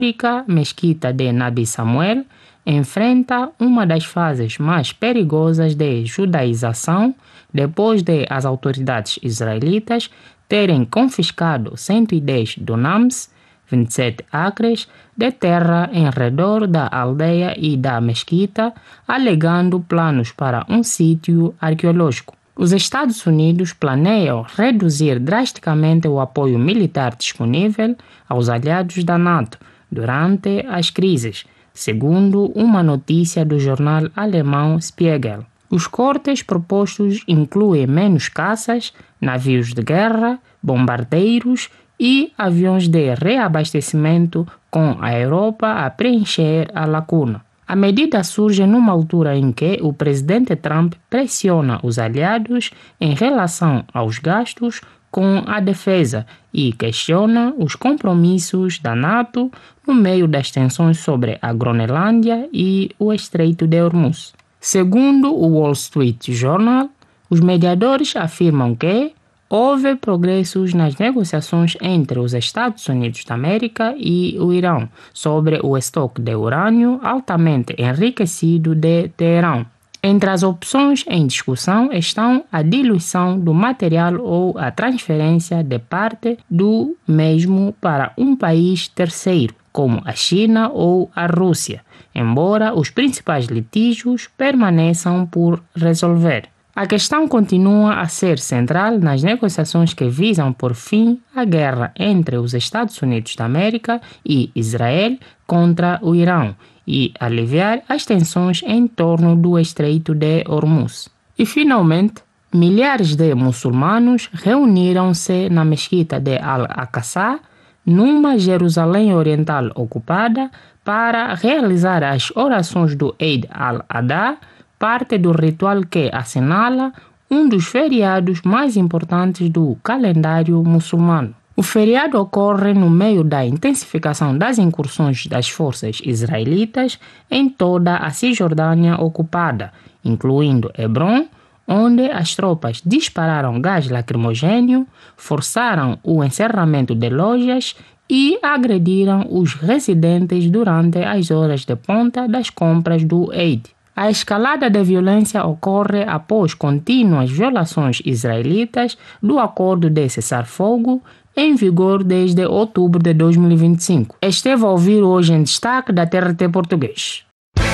A mesquita de Nabi Samuel enfrenta uma das fases mais perigosas de judaização depois de as autoridades israelitas terem confiscado 110 dunams, 27 acres, de terra em redor da aldeia e da mesquita, alegando planos para um sítio arqueológico. Os Estados Unidos planeiam reduzir drasticamente o apoio militar disponível aos aliados da NATO durante as crises, segundo uma notícia do jornal alemão Spiegel. Os cortes propostos incluem menos caças, navios de guerra, bombardeiros e aviões de reabastecimento, com a Europa a preencher a lacuna. A medida surge numa altura em que o presidente Trump pressiona os aliados em relação aos gastos com a defesa e questiona os compromissos da NATO no meio das tensões sobre a Groenlândia e o Estreito de Hormuz. Segundo o Wall Street Journal, os mediadores afirmam que houve progressos nas negociações entre os Estados Unidos da América e o Irão sobre o estoque de urânio altamente enriquecido de Teherão. Entre as opções em discussão estão a diluição do material ou a transferência de parte do mesmo para um país terceiro, como a China ou a Rússia, embora os principais litígios permaneçam por resolver. A questão continua a ser central nas negociações que visam por fim à guerra entre os Estados Unidos da América e Israel contra o Irão e aliviar as tensões em torno do Estreito de Hormuz. E, finalmente, milhares de muçulmanos reuniram-se na mesquita de Al-Aqsa, numa Jerusalém Oriental ocupada, para realizar as orações do Eid al-Adha, parte do ritual que assinala um dos feriados mais importantes do calendário muçulmano. O feriado ocorre no meio da intensificação das incursões das forças israelitas em toda a Cisjordânia ocupada, incluindo Hebron, onde as tropas dispararam gás lacrimogêneo, forçaram o encerramento de lojas e agrediram os residentes durante as horas de ponta das compras do Eid. A escalada de violência ocorre após contínuas violações israelitas do acordo de cessar-fogo em vigor desde outubro de 2025. Esteve a ouvir hoje em destaque da TRT Português.